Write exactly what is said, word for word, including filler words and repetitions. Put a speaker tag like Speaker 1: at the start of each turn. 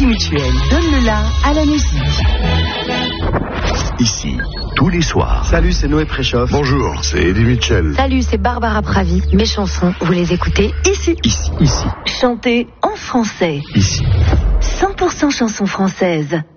Speaker 1: Crédit Mutuel donne le la à la musique.
Speaker 2: Ici, tous les soirs.
Speaker 3: Salut, c'est Noé Préchoff.
Speaker 2: Bonjour, c'est Eddie Mitchell.
Speaker 4: Salut, c'est Barbara Pravi. Mes chansons, vous les écoutez ici.
Speaker 2: Ici, ici.
Speaker 4: Chantées en français.
Speaker 2: Ici.
Speaker 4: cent pour cent chansons françaises.